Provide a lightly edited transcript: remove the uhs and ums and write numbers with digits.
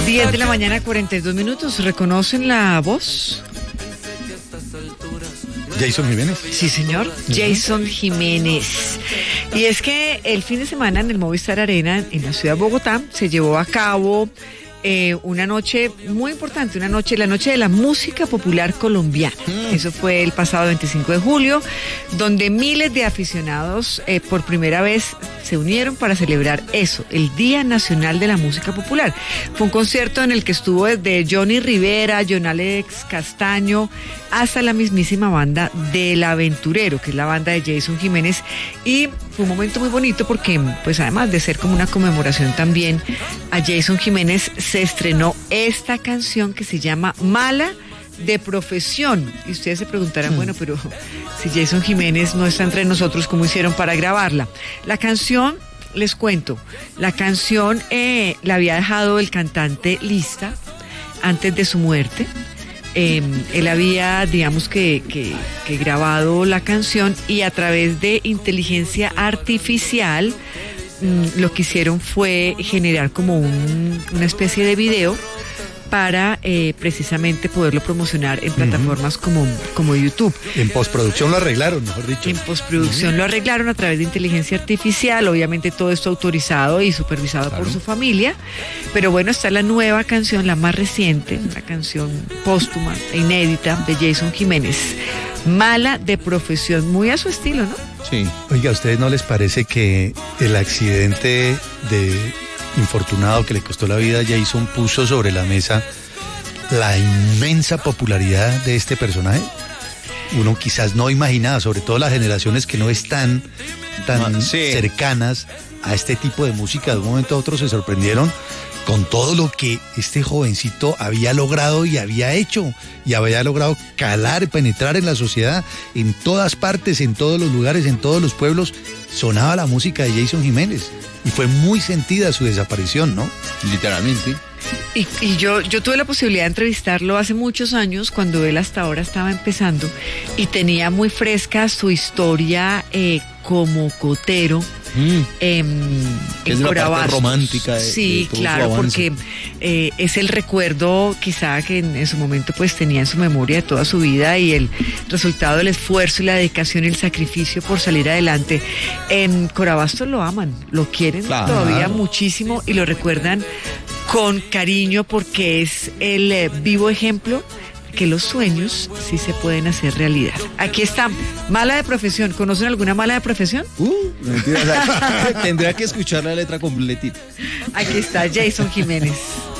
10 de la mañana, 42 minutos. ¿Reconocen la voz? ¿Jason Jiménez? Sí, señor. Jason Jiménez. Y es que el fin de semana en el Movistar Arena, en la ciudad de Bogotá, se llevó a cabo una noche muy importante, la noche de la música popular colombiana. Eso fue el pasado 25 de julio, donde miles de aficionados por primera vez se unieron para celebrar eso, el Día Nacional de la Música Popular. Fue un concierto en el que estuvo desde Johnny Rivera, John Alex Castaño, hasta la mismísima banda del Aventurero, que es la banda de Jason Jiménez, y fue un momento muy bonito porque, pues además de ser como una conmemoración también a Jason Jiménez, se estrenó esta canción que se llama Mala de Profesión. Y ustedes se preguntarán, bueno, pero si Jason Jiménez no está entre nosotros, ¿cómo hicieron para grabarla? La canción, les cuento, la canción la había dejado el cantante lista antes de su muerte. Él había, digamos que grabado la canción y a través de inteligencia artificial lo que hicieron fue generar como una especie de video para precisamente poderlo promocionar en plataformas como YouTube. En postproducción lo arreglaron, mejor dicho. En postproducción lo arreglaron a través de inteligencia artificial, obviamente todo esto autorizado y supervisado por su familia, pero bueno, está la nueva canción, la más reciente, la canción póstuma e inédita de Jason Jiménez, Mala de Profesión, muy a su estilo, ¿no? Sí. Oiga, ¿a ustedes no les parece que el accidente infortunado que le costó la vida a Jason puso sobre la mesa la inmensa popularidad de este personaje? Uno quizás no imaginaba, sobre todo las generaciones que no están tan cercanas a este tipo de música, de un momento a otro se sorprendieron con todo lo que este jovencito había logrado y había hecho, y había logrado calar, penetrar en la sociedad, en todas partes, en todos los lugares, en todos los pueblos, sonaba la música de Jason Jiménez, y fue muy sentida su desaparición, ¿no? Literalmente. Y yo tuve la posibilidad de entrevistarlo hace muchos años, cuando él hasta ahora estaba empezando, y tenía muy fresca su historia como cotero. En Corabastos. Romántica sí, de claro, porque es el recuerdo quizá que en su momento pues tenía en su memoria de toda su vida, y el resultado del esfuerzo y la dedicación y el sacrificio por salir adelante. En Corabastos lo aman, lo quieren todavía muchísimo y lo recuerdan con cariño, porque es el vivo ejemplo que los sueños sí se pueden hacer realidad. Aquí está, Mala de Profesión. ¿Conocen alguna Mala de Profesión? Mentira, tendría que escuchar la letra completita. Aquí está Jason Jiménez.